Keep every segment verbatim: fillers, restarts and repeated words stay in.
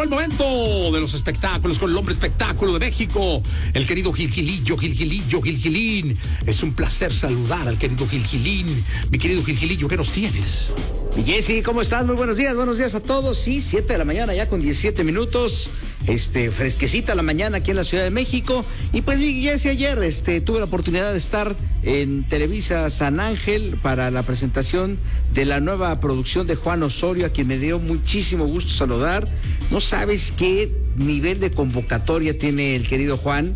el momento de los espectáculos con el hombre espectáculo de México, el querido Gil Gilillo, Gil Gilillo, Gil Gilín. Es un placer saludar al querido Gil Gilín. Mi querido Gil Gilillo, ¿qué nos tienes? Y Jessy, ¿cómo estás? Muy buenos días, buenos días a todos. Sí, siete de la mañana ya con diecisiete minutos. Este, fresquecita la mañana aquí en la Ciudad de México. Y pues, Jessy, ayer este, tuve la oportunidad de estar en Televisa San Ángel para la presentación de la nueva producción de Juan Osorio, a quien me dio muchísimo gusto saludar. No sabes qué nivel de convocatoria tiene el querido Juan.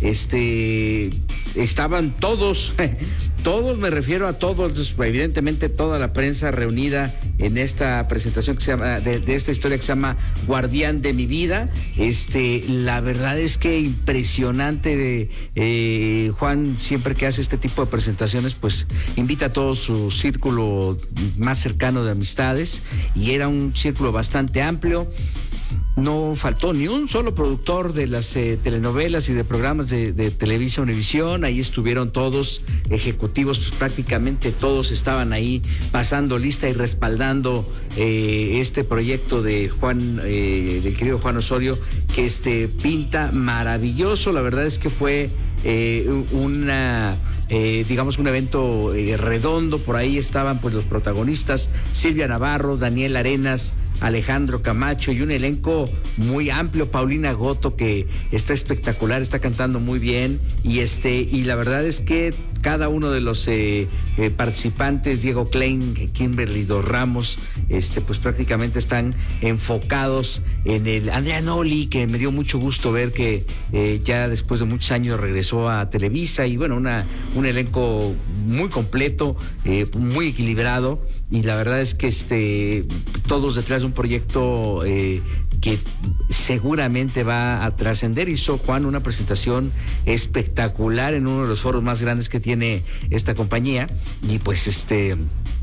Este, estaban todos, todos, me refiero a todos, evidentemente toda la prensa reunida en esta presentación que se llama, de, de esta historia que se llama Guardián de mi vida. Este, la verdad es que impresionante. De, eh, Juan, siempre que hace este tipo de presentaciones, pues invita a todo su círculo más cercano de amistades, y era un círculo bastante amplio. No faltó ni un solo productor de las eh, telenovelas y de programas de, de Televisa Univisión. Ahí estuvieron todos ejecutivos, pues prácticamente todos estaban ahí pasando lista y respaldando eh, este proyecto de Juan, eh, del querido Juan Osorio, que este pinta maravilloso. La verdad es que fue eh, una... Eh, digamos un evento eh, redondo. Por ahí estaban pues los protagonistas: Silvia Navarro, Daniel Arenas, Alejandro Camacho, y un elenco muy amplio. Paulina Goto, que está espectacular, está cantando muy bien, y este y la verdad es que cada uno de los eh, eh, participantes, Diego Klein, Kimberly Dos Ramos, este pues prácticamente están enfocados en el Andrea Noli, que me dio mucho gusto ver que eh, ya después de muchos años regresó a Televisa, y bueno, una un elenco muy completo, eh, muy equilibrado. Y la verdad es que este todos detrás de un proyecto eh, que seguramente va a trascender. Hizo Juan una presentación espectacular en uno de los foros más grandes que tiene esta compañía, y pues este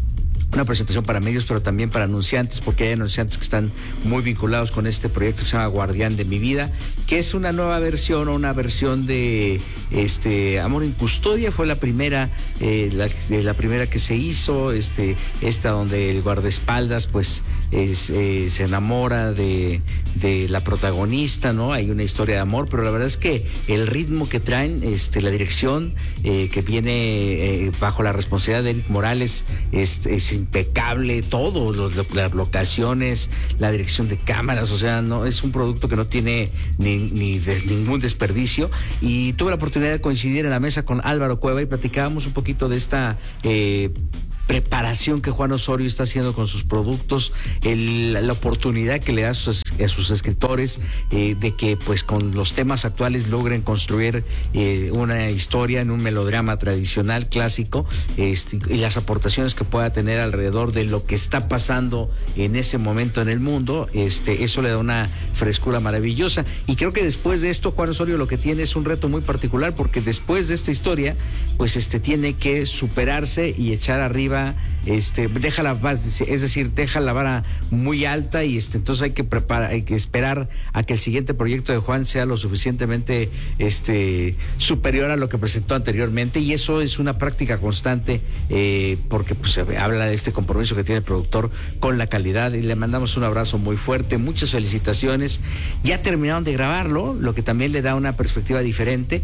una presentación para medios, pero también para anunciantes, porque hay anunciantes que están muy vinculados con este proyecto que se llama Guardián de mi vida, que es una nueva versión o una versión de este Amor en Custodia. Fue la primera, eh, la, la primera que se hizo, este, esta donde el guardaespaldas pues es, eh, se enamora de, de la protagonista, ¿no? Hay una historia de amor, pero la verdad es que el ritmo que traen, este, la dirección eh, que viene eh, bajo la responsabilidad de Eric Morales es, es impecable. Todo, los, las locaciones, la dirección de cámaras, o sea, no es un producto que no tiene ni, ni de, ningún desperdicio. Y tuve la oportunidad de coincidir en la mesa con Álvaro Cueva y platicábamos un poquito de esta eh, preparación que Juan Osorio está haciendo con sus productos, el, la oportunidad que le da a sus, a sus escritores eh, de que pues con los temas actuales logren construir eh, una historia en un melodrama tradicional, clásico, este, y las aportaciones que pueda tener alrededor de lo que está pasando en ese momento en el mundo. Este, eso le da una frescura maravillosa, y creo que después de esto Juan Osorio lo que tiene es un reto muy particular, porque después de esta historia pues este tiene que superarse y echar arriba, este, deja la base, es decir, deja la vara muy alta, y este, entonces hay que preparar, hay que esperar a que el siguiente proyecto de Juan sea lo suficientemente este, superior a lo que presentó anteriormente, y eso es una práctica constante, eh, porque pues habla de este compromiso que tiene el productor con la calidad, y le mandamos un abrazo muy fuerte, muchas felicitaciones. Ya terminaron de grabarlo, lo que también le da una perspectiva diferente,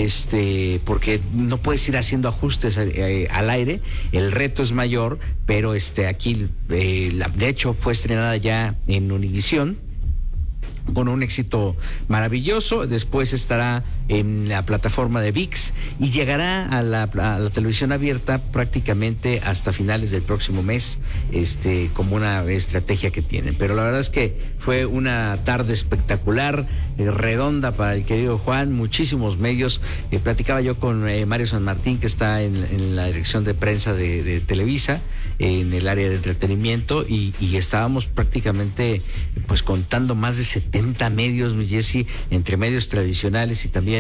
este, porque no puedes ir haciendo ajustes eh, al aire, el reto es mayor, pero este aquí eh, la, de hecho fue estrenada ya en Univisión con un éxito maravilloso. Después estará en la plataforma de V I X y llegará a la, a la televisión abierta prácticamente hasta finales del próximo mes, este, como una estrategia que tienen. Pero la verdad es que fue una tarde espectacular, eh, redonda para el querido Juan, muchísimos medios. Eh, platicaba yo con eh, Mario San Martín, que está en, en la dirección de prensa de, de Televisa, eh, en el área de entretenimiento, y, y estábamos prácticamente pues contando más de setenta medios, mi Jessy, entre medios tradicionales y también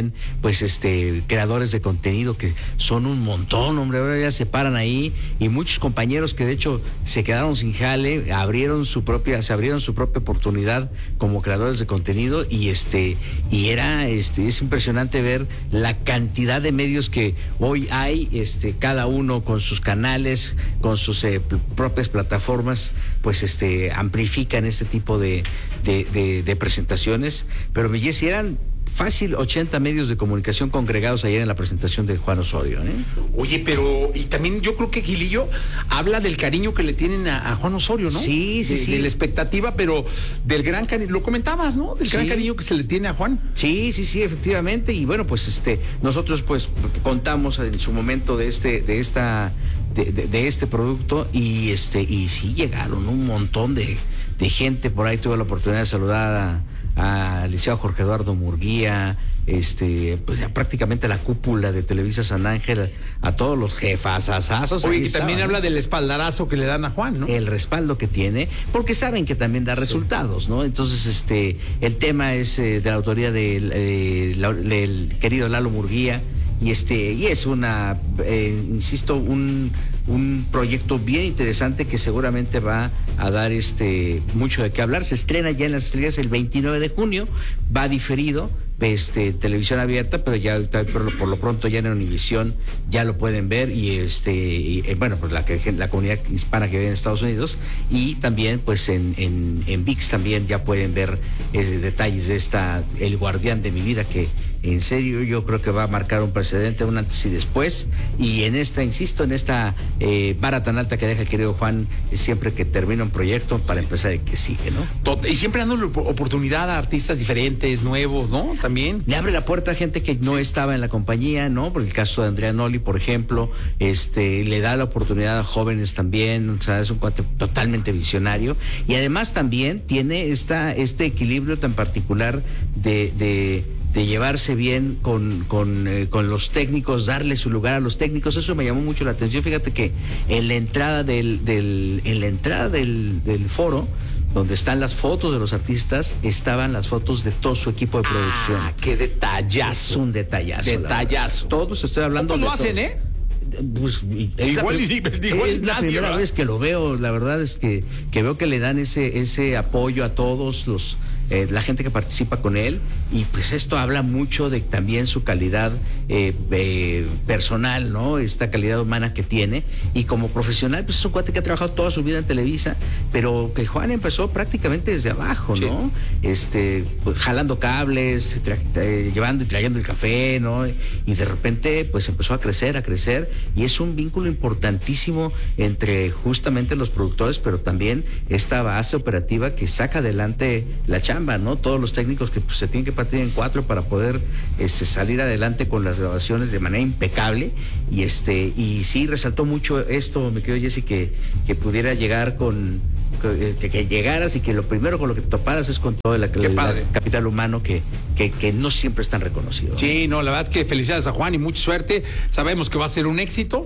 también, pues, este, creadores de contenido, que son un montón, hombre, ahora ya se paran ahí, y muchos compañeros que de hecho se quedaron sin jale, abrieron su propia, se abrieron su propia oportunidad como creadores de contenido, y este, y era, este, es impresionante ver la cantidad de medios que hoy hay, este, cada uno con sus canales, con sus eh, propias plataformas, pues, este, amplifican este tipo de, de, de, de presentaciones. Pero mi Jessy, eran fácil ochenta medios de comunicación congregados ayer en la presentación de Juan Osorio, ¿eh? Oye, pero, y también yo creo que Gilillo habla del cariño que le tienen a, a Juan Osorio, ¿no? Sí, sí, de, sí. De la expectativa, pero del gran cariño, lo comentabas, ¿no? Del sí. gran cariño que se le tiene a Juan. Sí, sí, sí, efectivamente. Y bueno, pues este, nosotros pues contamos en su momento de este, de esta, de, de, de este producto, y este, y sí llegaron un montón de, de gente por ahí. Tuve la oportunidad de saludar a al licenciado Jorge Eduardo Murguía, este, pues ya prácticamente la cúpula de Televisa San Ángel, a todos los jefazazazos. Oye, que también ¿no? habla del espaldarazo que le dan a Juan, ¿no? El respaldo que tiene, porque saben que también da resultados, ¿no? Entonces, este, el tema es eh, de la autoría del, eh, la, del querido Lalo Murguía, y este, y es una, eh, insisto, un, un proyecto bien interesante que seguramente va a dar este mucho de qué hablar. Se estrena ya en las estrellas el veintinueve de junio, va diferido, este, televisión abierta, pero ya por lo, por lo pronto ya en Univisión ya lo pueden ver, y este, y, eh, bueno, pues la, la comunidad hispana que vive en Estados Unidos, y también pues en, en, en ViX también ya pueden ver eh, detalles de esta, El Guardián de mi Vida, que en serio yo creo que va a marcar un precedente, un antes y después, y en esta, insisto, en esta eh, vara tan alta que deja el querido Juan, siempre que termina un proyecto, para empezar el que sigue, ¿no? Y siempre dando oportunidad a artistas diferentes, nuevos, ¿no? También. Le abre la puerta a gente que no sí. estaba en la compañía, ¿no? Por el caso de Andrea Noli, por ejemplo, este, le da la oportunidad a jóvenes también, o sea, es un cuate totalmente visionario, y además también tiene esta, este equilibrio tan particular de, de de llevarse bien con, con, eh, con los técnicos, darle su lugar a los técnicos. Eso me llamó mucho la atención. Fíjate que en la entrada del, del, en la entrada del, del foro, donde están las fotos de los artistas, estaban las fotos de todo su equipo de producción. Ah, qué detallazo. Es un detallazo. Detallazo. Todos, estoy hablando de lo hacen, todo. ¿eh? Pues, es igual, la, y, igual es la nadie, primera ¿verdad? vez que lo veo. La verdad es que, que veo que le dan ese, ese apoyo a todos los eh, la gente que participa con él, y pues esto habla mucho de también su calidad eh, eh, personal, ¿no? Esta calidad humana que tiene, y como profesional, pues es un cuate que ha trabajado toda su vida en Televisa, pero que Juan empezó prácticamente desde abajo, sí. ¿no? Este, pues, jalando cables, tra eh, llevando y trayendo el café, ¿no? Y de repente, pues empezó a crecer, a crecer, y es un vínculo importantísimo entre justamente los productores, pero también esta base operativa que saca adelante la chamba, ¿no? Todos los técnicos que pues, se tienen que partir en cuatro para poder este, salir adelante con las grabaciones de manera impecable, y este, y sí resaltó mucho esto, me querido Jessy, que, que pudiera llegar con, que, que llegaras y que lo primero con lo que te toparas es con todo el, el, el capital humano que, que, que no siempre es tan reconocido, ¿no? Sí, no, la verdad es que felicidades a Juan y mucha suerte. Sabemos que va a ser un éxito,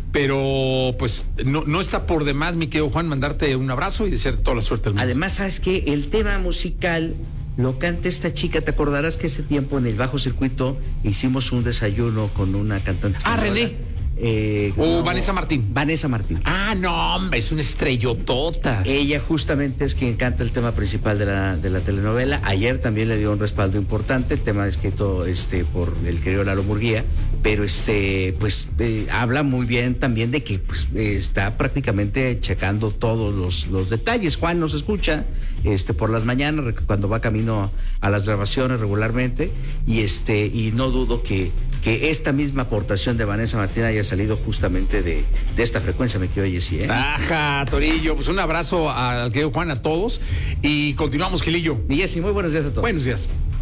pero pues no, no está por demás, mi querido Juan, mandarte un abrazo y desearte toda la suerte del mundo. Además, sabes que el tema musical lo canta esta chica. Te acordarás que ese tiempo en el Bajo Circuito hicimos un desayuno con una cantante española. Ah, René. Eh, o no, Vanessa Martín. Vanessa Martín. Ah, no, hombre, es una estrellotota. Ella justamente es quien canta el tema principal de la, de la telenovela. Ayer también le dio un respaldo importante, el tema escrito este, por el querido Lalo Murguía, pero este, pues eh, habla muy bien también de que pues, eh, está prácticamente checando todos los, los detalles. Juan nos escucha este, por las mañanas cuando va camino a las grabaciones regularmente, y este, y no dudo que, que esta misma aportación de Vanessa Martín haya salido justamente de, de esta frecuencia, me quiero decir, ¿eh? Ajá, Torillo, pues un abrazo al querido Juan, a todos, y continuamos, Gilillo. Y Jessy, muy buenos días a todos. Buenos días.